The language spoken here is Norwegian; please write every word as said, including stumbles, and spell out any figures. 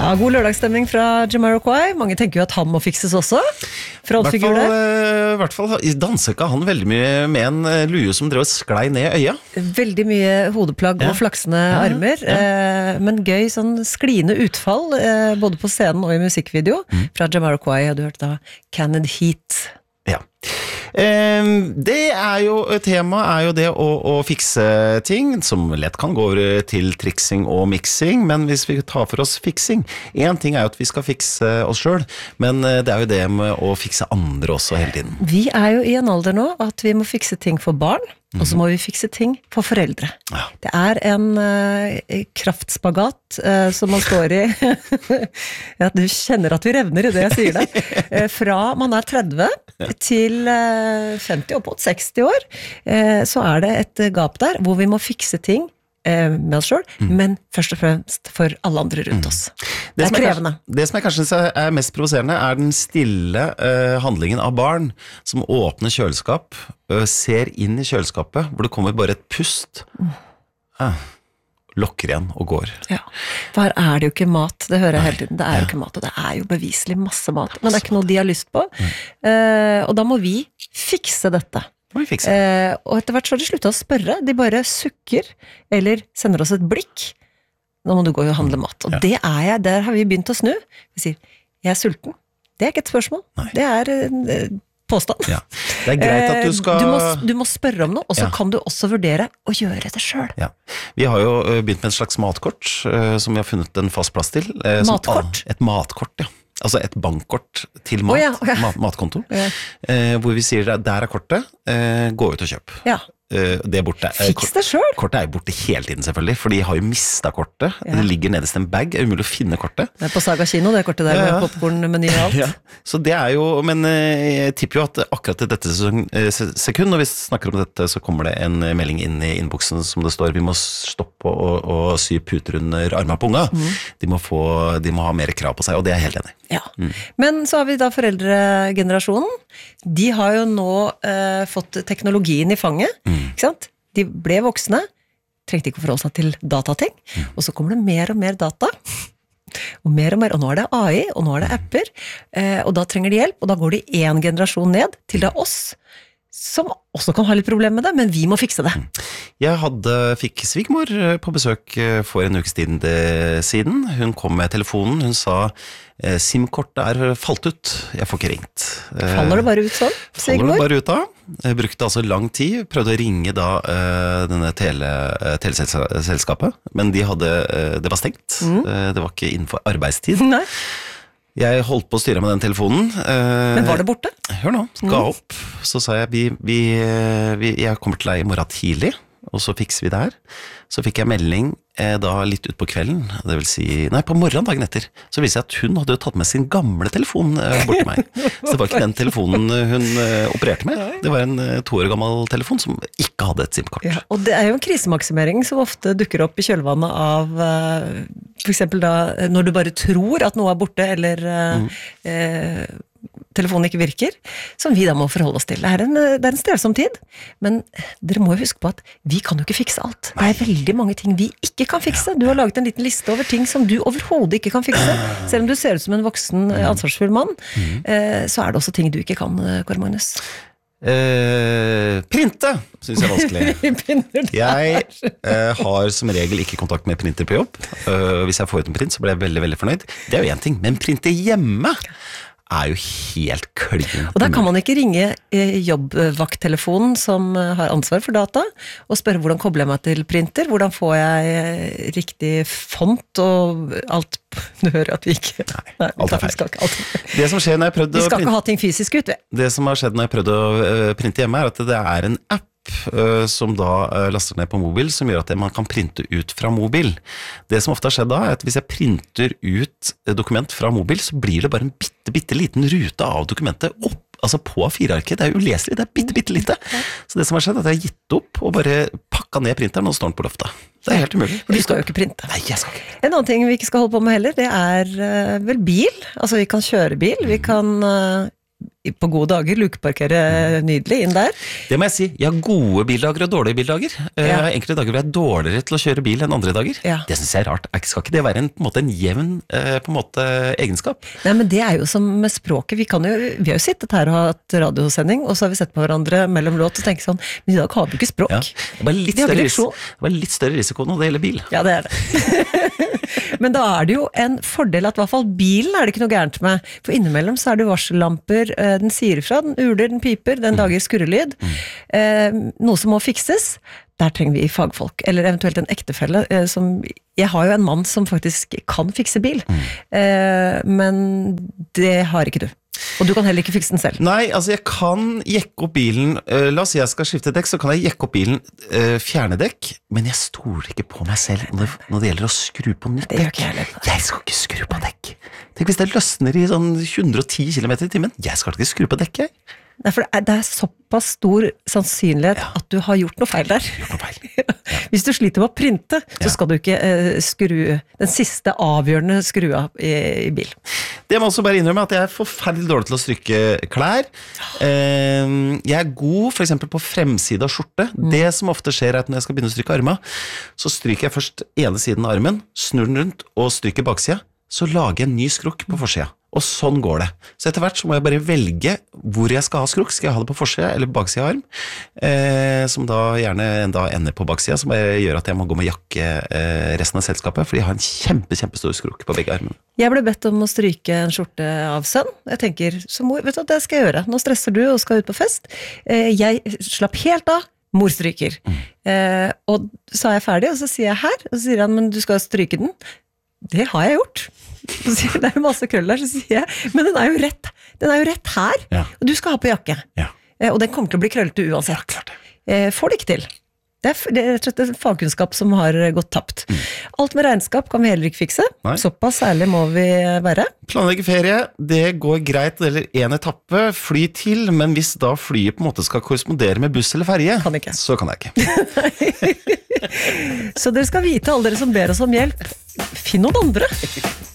Ja, god lørdagsstemning fra Jamiroquai. Mange tenker jo at han må fikses også. Frontfigur der. I hvert fall danser ikke han veldig mye med en lue som drev og sklei ned i øya. Veldig mye hodeplagg Ja. og flaksende Ja, armer. ja. Eh, men gøy sånn skliende utfall, eh, både på scenen og i musikkvideo. Mm. Fra Jamiroquai, og du hørte da Canned Heat. Ja. Eh, det er jo, tema er jo det å, å fikse ting, som lett kan gå over til triksing og mixing, men hvis vi tar for oss fiksing, en ting er jo at vi skal fikse oss selv, men det er jo det med å fikse andre også hele tiden. Vi er jo i en alder nå at vi må fikse ting for barn, og så må vi fikse ting for foreldre. Ja. Det er en uh, kraftspagat uh, som man står i. Ja, du kjenner at vi revner i det jeg sier det. Uh, fra man er tretti til uh, femti, opp mot seksti år, uh, så er det et gap der hvor vi må fikse ting uh, med oss selv, mm. men først og fremst for alle andre rundt oss. Mm. Det, det er krevende. Er, det som jeg kanskje er mest provoserende er den stille uh, handlingen av barn som åpner kjøleskap, uh, ser inn i kjøleskapet, hvor det kommer bare et pust, uh, lokker igjen og går. Ja, for her er det jo ikke mat, det hører jeg hele tiden, det er jo ikke mat, og det er jo beviselig masse mat, men det er ikke noe de har lyst på, uh, og da må vi fikse dette. Uh, og etter hvert så har de sluttet å spørre, de bare sukker, eller sender oss et blikk. Nå må du gå og handle mat. Og ja. det er jeg, der har vi begynt å snu. Vi sier, jeg er sulten. Det er ikke et spørsmål. Nei. Det er en uh, påstand. Ja. Det er greit at du skal... Du må, du må spørre om noe, og så ja. kan du også vurdere å gjøre det selv. Ja. Vi har jo begynt med en slags matkort, uh, som vi har funnet en fast plass til. Uh, matkort? Som, et matkort, ja. Altså et bankkort til mat, oh, ja, oh, ja. mat matkonto, ja. uh, hvor vi sier, der er kortet, uh, gå ut og kjøp. Ja. Uh, det er borte. Fiks det selv. Kortet er borte hele tiden selvfølgelig, for de har jo mistet kortet. Ja. Det ligger nederst en bag, det er umulig å finne kortet. Det er på Saga Kino, det kortet der, ja, ja. med popcorn-meny og alt. Ja. Så det er jo, men jeg tipper jo at akkurat i dette sekund, når vi snakker om dette, så kommer det en melding inn i innboksen som det står, vi må stoppe og, og sy puter under armene på unga. Mm. De må få, de må ha mer krav på seg, og det er jeg helt enig. Ja, mm. Men så har vi da foreldregenerasjonen. De har jo nå eh, fått teknologien i fanget, mm. ikke sant? De ble voksne, trengte ikke å forholde seg til datating, mm. og så kommer det mer og mer data, og mer og mer, og nå er det A I, og nå er det apper, eh, og da trenger de hjelp, og da går de en generasjon ned til det er oss, som også kan ha litt problemer med det, men vi må fikse det. Jeg hadde, fikk svigermor på besøk for en ukes tid siden. Hun kom med telefonen, hun sa SIM-kortet er falt ut, jeg får ikke ringt. Faller det bare ut sånn, svigermor? Faller det bare ut da. Jeg brukte altså lang tid, prøvde å ringe da denne tele, teleselskapet, men de hadde, det var stengt. Mm. Det var ikke innenfor arbeidstid. Nei. Jeg holdt på å styre med den telefonen. Men var det borte? Hør nå, ga opp. Så sa jeg, vi, vi, vi, jeg kommer til deg i morgen tidlig, og så fikser vi det her. Så fikk jeg melding eh, da litt ut på kvelden, det vil si, nei, på morgenen dagen etter, så viser jeg at hun hadde jo tatt med sin gamle telefon eh, bort til meg. Så det var ikke den telefonen hun eh, opererte med. Det var en eh, to år gammel telefon som ikke hadde et SIM-kort. Ja, og det er jo en krisemaksimering som ofte dukker opp i kjølvannet av eh, for eksempel da, når du bare tror at noe er borte, eller eh, mm. eh, telefonen ikke virker, som vi da må forholde oss til. Det er en, det er en strevsom tid, men dere må jo huske på at vi kan jo ikke fikse alt. Det er veldig mange ting vi ikke kan fikse. Du har laget en liten liste over ting som du overhodet ikke kan fikse. Selv om du ser ut som en voksen, ansvarsfull mann, mm. eh, så er det også ting du ikke kan, Kåre Magnus. Eh, printe, synes jeg er vanskelig. Jeg eh, har som regel ikke kontakt med printer på jobb. Uh, hvis jeg får ut en print, så blir jeg veldig, veldig fornøyd. Det er jo en ting, men printe hjemme er jo helt klin. Og da kan man ikke ringe jobbvakttelefonen som har ansvar for data, og spørre hvordan kobler jeg meg til printer, hvordan får jeg riktig font og alt. Du hører at vi ikke... Nei, Nei alt er feil. Ikke alt. Det som skjer når jeg prøvde vi skal å printe, ikke ha ting fysisk ut. Det som har skjedd når jeg prøvde å printe hjemme, er at det er en app som da laster ned på mobil, som gjør at man kan printe ut fra mobil. Det som ofte har skjedd da, er at hvis jeg printer ut dokument fra mobil, så blir det bare en bitte, bitte liten rute av dokumentet opp, altså på A fire-arket. Det er uleselig, det er bitte, bitte lite. Så det som har skjedd, er at jeg har gitt opp og bare pakka ned printeren, og står den på loftet. Det er helt umulig. Du skal jo ikke printe. Nei, jeg skal ikke. En annen ting vi ikke skal holde på med heller, det er uh, vel bil. Altså vi kan kjøre bil, vi kan... Uh, på gode dager lukeparkere nydelig inn der. Det må jeg si, jeg har gode bildager og dårlige bildager. Eh, Ja. Enkelte dager hvor jeg er dårligere til å kjøre bil enn andre dager. Ja. Det synes jeg er rart. Er ikke- Skal ikke det være en, på en måte, en jevn eh, på en måte, egenskap? Nei, men det er jo som med språket. Vi, kan jo, vi har jo sittet her og hatt radiosending, og så har vi sett på hverandre mellom låt og tenkt sånn, men i dag har vi ikke språk. Ja. Det er bare litt Vi har større, ikke ris leksjon. det er bare litt større risiko når det gjelder bil. Ja, det er det. Men da er det jo en fordel at i hvert fall bilen er det ikke noe gærent med. For innimellom så er det varsellamper, eh, den sier ifra, den uler, den piper, den lager skurrelyd. Eh, noe som må fikses, der trenger vi fagfolk. Eller eventuelt en ektefelle. Eh, som, jeg har jo en mann som faktisk kan fikse bil, eh, men det har ikke du. Og du kan heller ikke fikse den selv. Nei, altså jeg kan jekke opp bilen, eh, la oss si jeg skal skifte dekk, så kan jeg jekke opp bilen, eh, fjerne dekk, men jeg stoler ikke på meg selv når, når det gjelder å skru på nytt Det gjør dekk. ikke jeg heller. Jeg skal ikke skru på dekk. Tenk hvis det løsner i sånn hundre og ti kilometer i timen. Jeg skal ikke skru på dekk, jeg. Nei, for det er, det er såpass stor sannsynlighet Ja. at du har gjort noe feil der. Gjort noe feil. Hvis du sliter med å printe, så Ja. skal du ikke eh, skru den siste avgjørende skrua i, i bil. Det må også bare innrømme at jeg er forferdelig dårlig til å stryke klær. Eh, Jeg er god for eksempel på fremside av skjorte. Det som ofte skjer er at når jeg skal begynne å stryke armene, så stryker jeg først ene siden av armen, snur den rundt og stryker baksida. Så lager jeg en ny skrukk på forsida. Og sånn går det. Så etter hvert så må jeg bare velge hvor jeg skal ha skrukk. Skal jeg ha det på forsida eller på baksida av arm? Eh, som da gjerne da ender på baksida, som bare gjør at jeg må gå med jakke eh, resten av selskapet, fordi jeg har en kjempe, kjempestor skrukk på begge armene. Jeg ble bedt om å stryke en skjorte av sønn. Jeg tenker, som mor, vet du hva, det skal jeg gjøre. Nå stresser du og skal ut på fest. Eh, jeg slapp helt av. Mor stryker. Eh, og så er jeg ferdig, og så sier jeg her, og så sier han, men du skal stryke den. Det har jeg gjort. Så sier, det er jo masse krøll der, så sier jeg, men den er jo rett, den er jo rett her, Ja. og du skal ha på jakke. Ja, Eh, og den kommer til å bli krøllete uansett. ja klart det. Eh, får det ikke til. Det er, f- det er rett og slett en fagkunnskap som har gått tapt. Alt med regnskap kan vi heller ikke fikse. Nei. Såpass særlig må vi være. Planlegge ferie, det går greit når det gjelder en etappe, fly til, men hvis da flyet på en måte skal korrespondere med buss eller ferje, Kan ikke. så kan jeg ikke. Så dere skal vite, alle dere som ber oss om hjelp, finn noen andre.